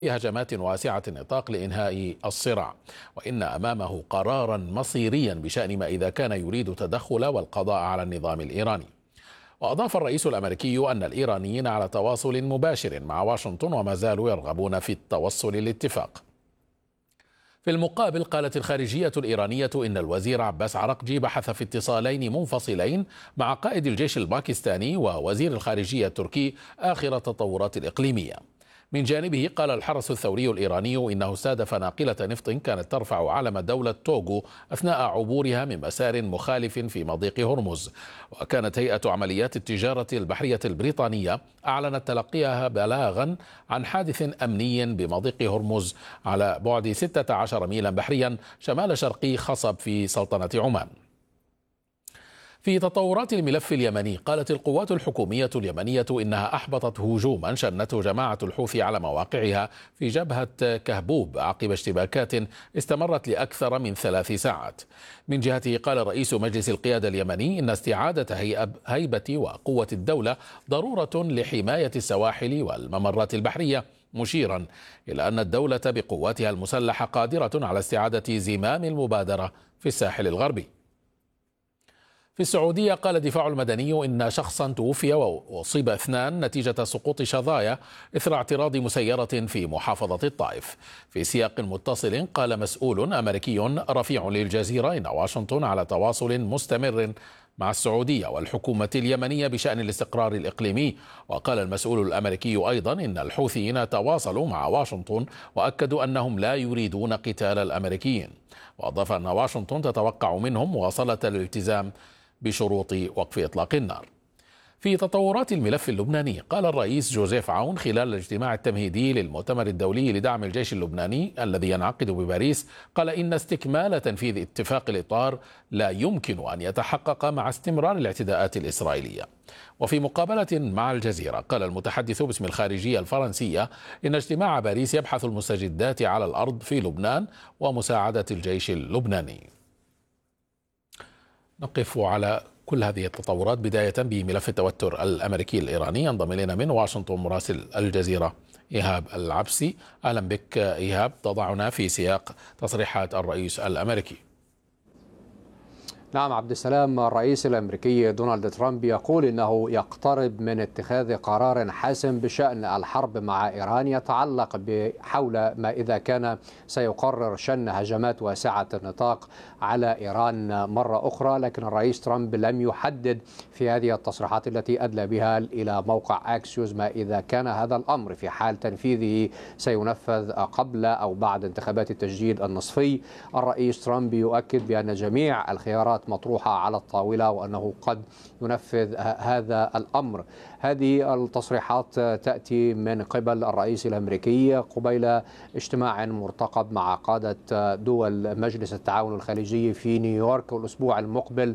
هجمات واسعة النطاق لإنهاء الصراع، وإن أمامه قرارا مصيريا بشأن ما إذا كان يريد التدخل والقضاء على النظام الإيراني. وأضاف الرئيس الأمريكي أن الإيرانيين على تواصل مباشر مع واشنطن وما زالوا يرغبون في التوصل لاتفاق. في المقابل قالت الخارجية الإيرانية إن الوزير عباس عرقجي بحث في اتصالين منفصلين مع قائد الجيش الباكستاني ووزير الخارجية التركي آخر التطورات الإقليمية. من جانبه قال الحرس الثوري الإيراني إنه استهدف ناقلة نفط كانت ترفع علم دولة توغو أثناء عبورها من مسار مخالف في مضيق هرمز. وكانت هيئة عمليات التجارة البحرية البريطانية أعلنت تلقيها بلاغا عن حادث أمني بمضيق هرمز على بعد 16 ميلا بحريا شمال شرقي خصب في سلطنة عمان. في تطورات الملف اليمني قالت القوات الحكومية اليمنية إنها أحبطت هجوما شنته جماعة الحوثي على مواقعها في جبهة كهبوب عقب اشتباكات استمرت لأكثر من 3 ساعات. من جهته قال رئيس مجلس القيادة اليمني إن استعادة هيبة وقوة الدولة ضرورة لحماية السواحل والممرات البحرية، مشيرا إلى أن الدولة بقواتها المسلحة قادرة على استعادة زمام المبادرة في الساحل الغربي. في السعودية قال الدفاع المدني إن شخصا توفي وأصيب 2 نتيجة سقوط شظايا إثر اعتراض مسيرة في محافظة الطائف. في سياق متصل قال مسؤول أمريكي رفيع للجزيرة إن واشنطن على تواصل مستمر مع السعودية والحكومة اليمنية بشأن الاستقرار الإقليمي. وقال المسؤول الأمريكي أيضا إن الحوثيين تواصلوا مع واشنطن وأكدوا أنهم لا يريدون قتال الأمريكيين. وأضاف أن واشنطن تتوقع منهم مواصلة الالتزام بشروط وقف إطلاق النار. في تطورات الملف اللبناني قال الرئيس جوزيف عون خلال الاجتماع التمهيدي للمؤتمر الدولي لدعم الجيش اللبناني الذي ينعقد بباريس، قال إن استكمال تنفيذ اتفاق الإطار لا يمكن أن يتحقق مع استمرار الاعتداءات الإسرائيلية. وفي مقابلة مع الجزيرة قال المتحدث باسم الخارجية الفرنسية إن اجتماع باريس يبحث المستجدات على الأرض في لبنان ومساعدة الجيش اللبناني. نقف على كل هذه التطورات بداية بملف التوتر الأمريكي الإيراني. ينضم إلينا من واشنطن مراسل الجزيرة إيهاب العبسي. أهلا بك إيهاب، تضعنا في سياق تصريحات الرئيس الأمريكي. نعم عبد السلام، الرئيس الأمريكي دونالد ترامب يقول إنه يقترب من اتخاذ قرار حاسم بشأن الحرب مع إيران يتعلق بحول ما إذا كان سيقرر شن هجمات واسعة النطاق على إيران مرة أخرى. لكن الرئيس ترامب لم يحدد في هذه التصريحات التي أدلى بها إلى موقع أكسيوس ما إذا كان هذا الأمر في حال تنفيذه سينفذ قبل أو بعد انتخابات التجديد النصفي. الرئيس ترامب يؤكد بأن جميع الخيارات مطروحة على الطاولة وأنه قد ينفذ هذا الأمر. هذه التصريحات تأتي من قبل الرئيس الأمريكي قبيل اجتماع مرتقب مع قادة دول مجلس التعاون الخليجي في نيويورك الأسبوع المقبل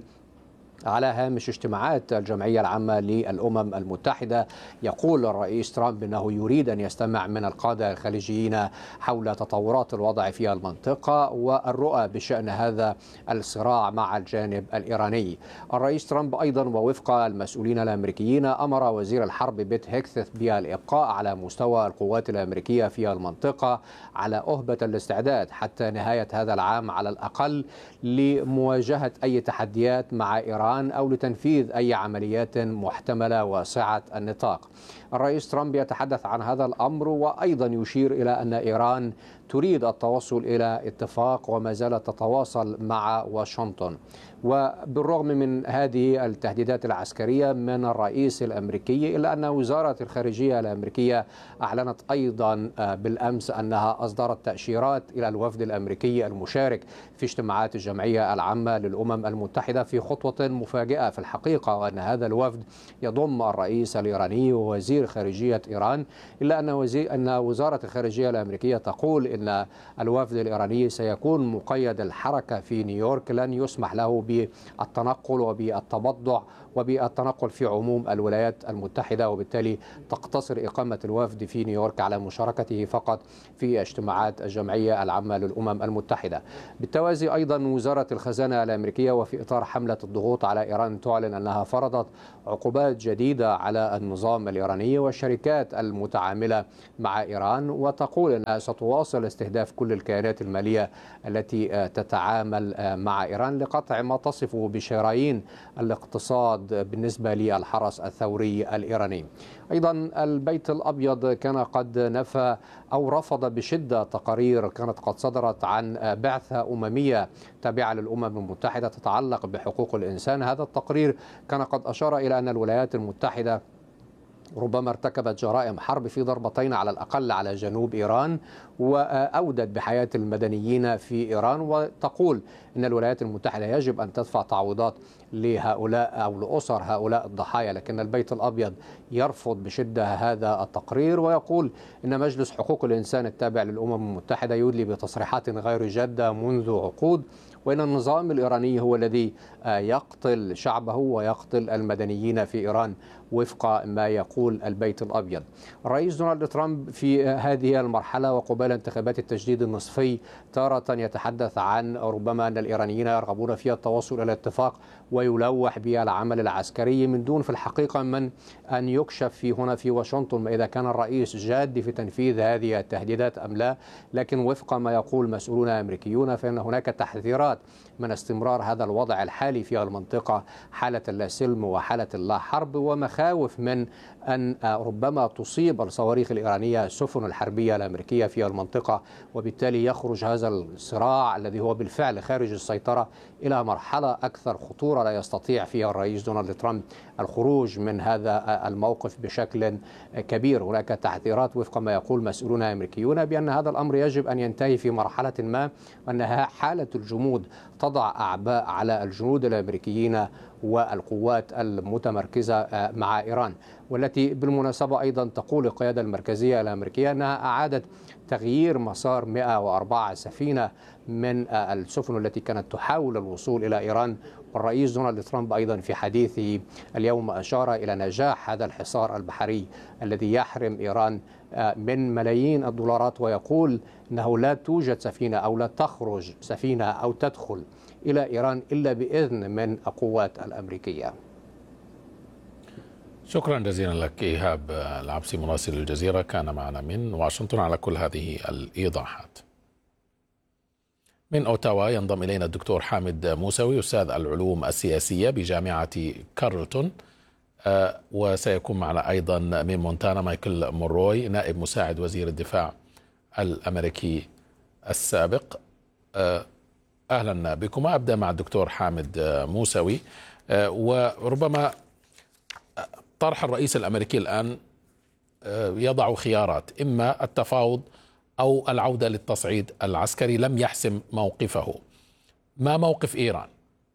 على هامش اجتماعات الجمعية العامة للأمم المتحدة. يقول الرئيس ترامب أنه يريد أن يستمع من القادة الخليجيين حول تطورات الوضع في المنطقة والرؤى بشأن هذا الصراع مع الجانب الإيراني. الرئيس ترامب أيضا ووفق المسؤولين الأمريكيين أمر وزير الحرب بيت هيكسث بالإبقاء على مستوى القوات الأمريكية في المنطقة على أهبة الاستعداد حتى نهاية هذا العام على الأقل لمواجهة أي تحديات مع إيران أو لتنفيذ أي عمليات محتملة واسعة النطاق. الرئيس ترامب يتحدث عن هذا الأمر وأيضا يشير إلى أن إيران تريد التوصل إلى اتفاق وما زالت تتواصل مع واشنطن. وبالرغم من هذه التهديدات العسكرية من الرئيس الأمريكي إلا أن وزارة الخارجية الأمريكية أعلنت أيضا بالأمس أنها أصدرت تأشيرات إلى الوفد الأمريكي المشارك في اجتماعات الجمعية العامة للأمم المتحدة في خطوة مفاجئة في الحقيقة، وأن هذا الوفد يضم الرئيس الإيراني ووزير خارجية إيران. إلا أن وزارة الخارجية الأمريكية تقول إن الوفد الإيراني سيكون مقيد الحركة في نيويورك، لن يسمح له بالتنقل وبالتبضع وبالتنقل في عموم الولايات المتحدة، وبالتالي تقتصر إقامة الوفد في نيويورك على مشاركته فقط في اجتماعات الجمعية العامة للأمم المتحدة. بالتوازي أيضا وزارة الخزانة الأمريكية وفي إطار حملة الضغوط على إيران تعلن أنها فرضت عقوبات جديدة على النظام الإيراني والشركات المتعاملة مع إيران، وتقول أنها ستواصل استهداف كل الكيانات المالية التي تتعامل مع إيران لقطع ما تصفه بشرايين الاقتصاد بالنسبة للحرس الثوري الإيراني. أيضا البيت الأبيض كان قد نفى أو رفض بشدة تقارير كانت قد صدرت عن بعثة أممية تابعة للأمم المتحدة تتعلق بحقوق الإنسان. هذا التقرير كان قد أشار إلى أن الولايات المتحدة ربما ارتكبت جرائم حرب في ضربتين على الأقل على جنوب إيران، وأودت بحياة المدنيين في إيران، وتقول أن الولايات المتحدة يجب أن تدفع تعويضات لهؤلاء أو لأسر هؤلاء الضحايا. لكن البيت الأبيض يرفض بشدة هذا التقرير، ويقول أن مجلس حقوق الإنسان التابع للأمم المتحدة يدلي بتصريحات غير جادة منذ عقود، وأن النظام الإيراني هو الذي يقتل شعبه ويقتل المدنيين في إيران وفق ما يقول البيت الأبيض. الرئيس دونالد ترامب في هذه المرحلة وقبيل انتخابات التجديد النصفي تارة يتحدث عن ربما أن الإيرانيين يرغبون في التوصل إلى اتفاق ويلوح بالعمل العسكري من دون في الحقيقة من أن يكشف في هنا في واشنطن ما إذا كان الرئيس جاد في تنفيذ هذه التهديدات أم لا. لكن وفق ما يقول مسؤولون أمريكيون فإن هناك تحذيرات من استمرار هذا الوضع الحالي في المنطقة، حالة اللا سلم وحالة اللا حرب، ومخاوف من أن ربما تصيب الصواريخ الإيرانية السفن الحربية الأمريكية في المنطقة، وبالتالي يخرج هذا الصراع الذي هو بالفعل خارج السيطرة إلى مرحلة أكثر خطورة لا يستطيع فيها الرئيس دونالد ترامب الخروج من هذا الموقف بشكل كبير. هناك تحذيرات وفق ما يقول مسؤولون أمريكيون بأن هذا الأمر يجب أن ينتهي في مرحلة ما، وأنها حالة الجمود تضع أعباء على الجنود الأمريكيين والقوات المتمركزة مع إيران، والتي بالمناسبة أيضا تقول القيادة المركزية الأمريكية أنها أعادت تغيير مسار 104 سفينة من السفن التي كانت تحاول الوصول إلى إيران. والرئيس دونالد ترامب أيضا في حديثه اليوم أشار إلى نجاح هذا الحصار البحري الذي يحرم إيران من ملايين الدولارات، ويقول أنه لا توجد سفينة أو لا تخرج سفينة أو تدخل إلى إيران إلا بإذن من القوات الأمريكية. شكرا جزيلا لك إيهاب العبسي مراسل الجزيرة كان معنا من واشنطن على كل هذه الإيضاحات. من أوتاوا ينضم إلينا الدكتور حامد موسوي أستاذ العلوم السياسية بجامعة كارلتون، وسيكون معنا أيضا من مونتانا مايكل موروي نائب مساعد وزير الدفاع الأمريكي السابق. أهلا بكم. أبدأ مع الدكتور حامد موسوي، وربما طرح الرئيس الأمريكي الآن يضع خيارات، إما التفاوض أو العودة للتصعيد العسكري، لم يحسم موقفه. ما موقف إيران؟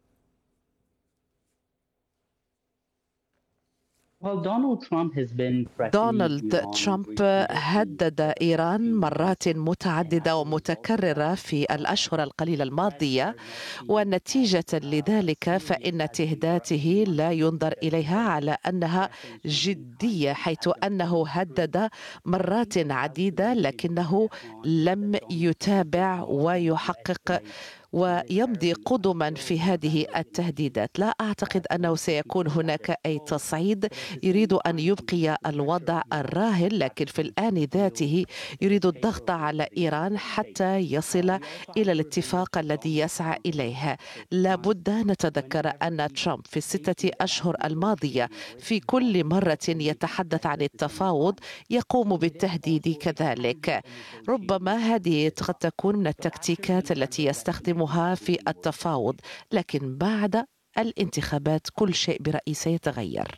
دونالد ترامب هدد إيران مرات متعددة ومتكررة في الأشهر القليلة الماضية، ونتيجة لذلك فإن تهديداته لا ينظر إليها على أنها جدية، حيث أنه هدد مرات عديدة لكنه لم يتابع ويحقق ويمضي قدما في هذه التهديدات. لا أعتقد أنه سيكون هناك أي تصعيد، يريد أن يبقي الوضع الراهن، لكن في الآن ذاته يريد الضغط على إيران حتى يصل إلى الاتفاق الذي يسعى إليه. لابد نتذكر أن ترامب في الستة أشهر الماضية في كل مرة يتحدث عن التفاوض يقوم بالتهديد كذلك. ربما هذه قد تكون من التكتيكات التي يستخدمها في التفاوض، لكن بعد الانتخابات كل شيء برأيي سيتغير.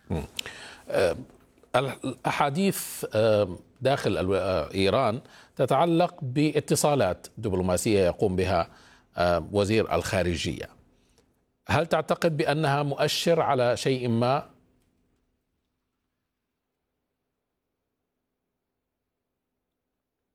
الأحاديث داخل إيران تتعلق باتصالات دبلوماسية يقوم بها وزير الخارجية. هل تعتقد بأنها مؤشر على شيء ما؟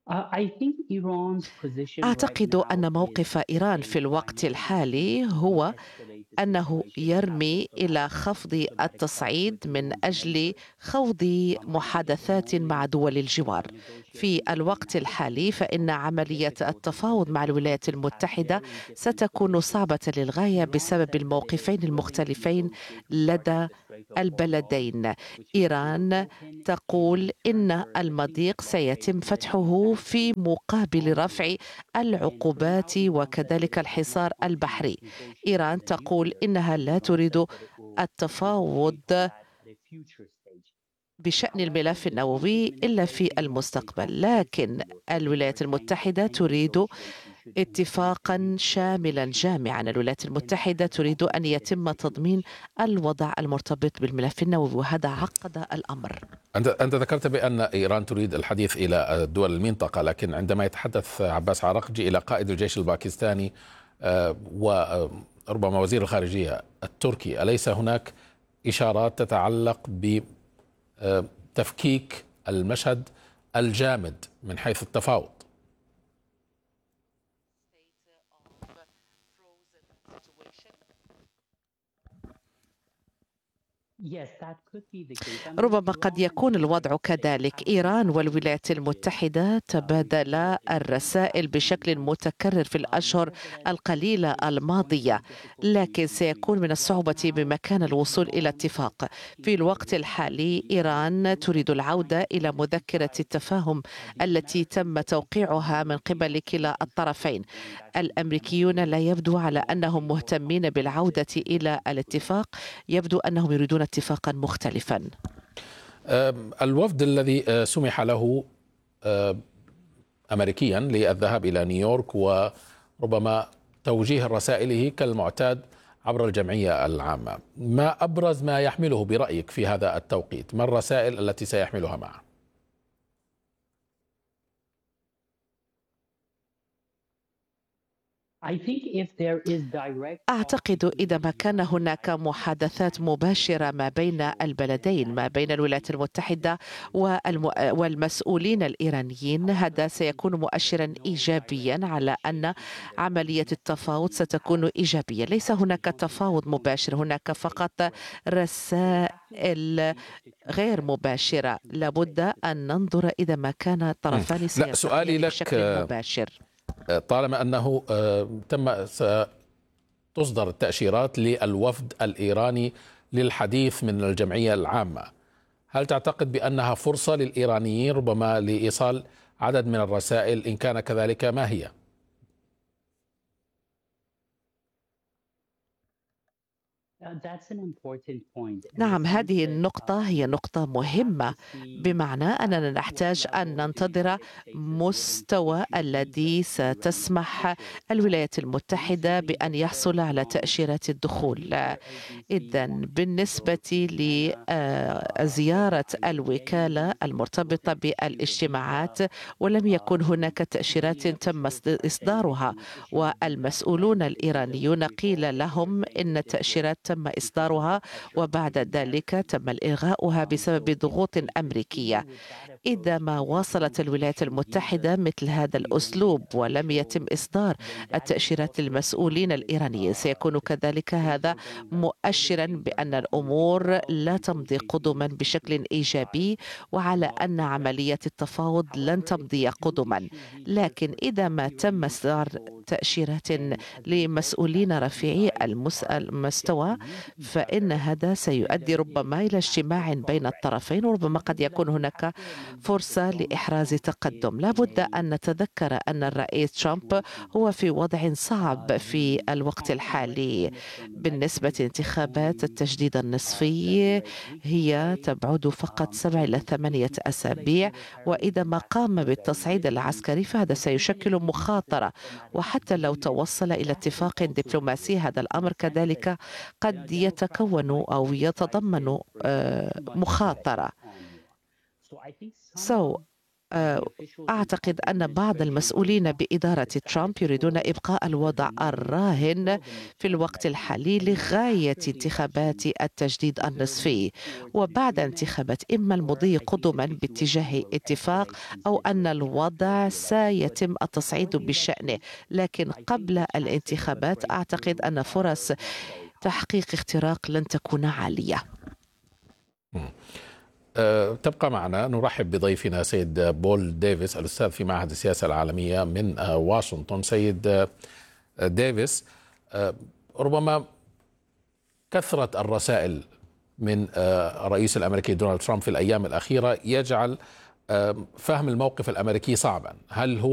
أعتقد أن موقف إيران في الوقت الحالي هو أنه يرمي إلى خفض التصعيد من أجل خوض محادثات مع دول الجوار. في الوقت الحالي فإن عملية التفاوض مع الولايات المتحدة ستكون صعبة للغاية بسبب الموقفين المختلفين لدى البلدين. إيران تقول إن المضيق سيتم فتحه في مقابل رفع العقوبات وكذلك الحصار البحري. إيران تقول إنها لا تريد التفاوض بشأن الملف النووي إلا في المستقبل، لكن الولايات المتحدة تريد اتفاقا شاملا جامعا. الولايات المتحدة تريد أن يتم تضمين الوضع المرتبط بالملف النووي، وهذا عقد الأمر. أنت ذكرت بأن إيران تريد الحديث إلى دول المنطقة، لكن عندما يتحدث عباس عراقجي إلى قائد الجيش الباكستاني وربما وزير الخارجية التركي، أليس هناك إشارات تتعلق بتفكيك المشهد الجامد من حيث التفاوض؟ ربما قد يكون الوضع كذلك. إيران والولايات المتحدة تبادلا الرسائل بشكل متكرر في الأشهر القليلة الماضية، لكن سيكون من الصعوبة بمكان الوصول إلى اتفاق. في الوقت الحالي إيران تريد العودة إلى مذكرة التفاهم التي تم توقيعها من قبل كلا الطرفين. الأمريكيون لا يبدو على أنهم مهتمين بالعودة إلى الاتفاق، يبدو أنهم يريدون اتفاقا مختلفا. الوفد الذي سمح له أمريكيا للذهاب إلى نيويورك وربما توجيه رسائله كالمعتاد عبر الجمعية العامة، ما أبرز ما يحمله برأيك في هذا التوقيت؟ ما الرسائل التي سيحملها معه؟ أعتقد إذا ما كان هناك محادثات مباشرة ما بين البلدين، ما بين الولايات المتحدة والمسؤولين الإيرانيين، هذا سيكون مؤشرا إيجابيا على أن عملية التفاوض ستكون إيجابية. ليس هناك تفاوض مباشر، هناك فقط رسائل غير مباشرة. لابد أن ننظر إذا ما كان الطرفان سؤالي لك بشكل مباشر. طالما أنه تصدر التأشيرات للوفد الإيراني للحديث من الجمعية العامة، هل تعتقد بأنها فرصة للإيرانيين ربما لإيصال عدد من الرسائل؟ إن كان كذلك ما هي؟ نعم، هذه النقطة هي نقطة مهمة، بمعنى أننا نحتاج أن ننتظر مستوى الذي ستسمح الولايات المتحدة بأن يحصل على تأشيرات الدخول. إذن بالنسبة لزيارة الوكالة المرتبطة بالاجتماعات، ولم يكن هناك تأشيرات تم إصدارها، والمسؤولون الإيرانيون قيل لهم إن التأشيرات تم إصدارها وبعد ذلك تم إلغاؤها بسبب ضغوط أمريكية. إذا ما واصلت الولايات المتحدة مثل هذا الأسلوب ولم يتم إصدار التأشيرات للمسؤولين الإيرانيين، سيكون كذلك هذا مؤشرا بأن الأمور لا تمضي قدما بشكل إيجابي، وعلى أن عملية التفاوض لن تمضي قدما. لكن إذا ما تم إصدار تأشيرات لمسؤولين رفيعي المستوى، فإن هذا سيؤدي ربما إلى اجتماع بين الطرفين، وربما قد يكون هناك فرصة لإحراز تقدم. لابد أن نتذكر أن الرئيس ترامب هو في وضع صعب في الوقت الحالي. بالنسبة لانتخابات التجديد النصفي هي تبعد فقط 7 إلى 8 أسابيع، وإذا ما قام بالتصعيد العسكري فهذا سيشكل مخاطرة، وحتى لو توصل إلى اتفاق دبلوماسي هذا الأمر كذلك قد يتكون أو يتضمن مخاطرة. أعتقد أن بعض المسؤولين بإدارة ترامب يريدون إبقاء الوضع الراهن في الوقت الحالي لغاية انتخابات التجديد النصفي، وبعد انتخابات إما المضي قدما باتجاه اتفاق أو أن الوضع سيتم التصعيد بشأنه. لكن قبل الانتخابات أعتقد أن فرص تحقيق اختراق لن تكون عالية. تبقى معنا. نرحب بضيفنا سيد بول ديفيس، الأستاذ في معهد السياسة العالمية من واشنطن. سيد ديفيس، ربما كثرة الرسائل من الرئيس الأمريكي دونالد ترامب في الأيام الأخيرة يجعل فهم الموقف الأمريكي صعبا. هل هو